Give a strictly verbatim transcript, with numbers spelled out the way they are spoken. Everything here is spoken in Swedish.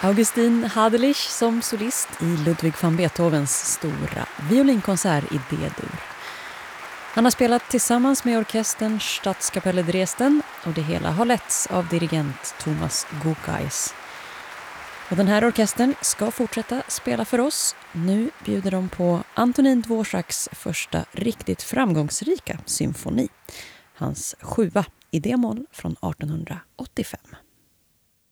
Augustin Hadelich som solist i Ludwig van Beethovens stora violinkonsert i D-dur. Han har spelat tillsammans med orkestern Stadtkapelle Dresden och det hela har letts av dirigent Thomas Gukais. Och den här orkestern ska fortsätta spela för oss. Nu bjuder de på Antonin Dvoraks första riktigt framgångsrika symfoni. Hans sjua i D-moll från arton åttiofem.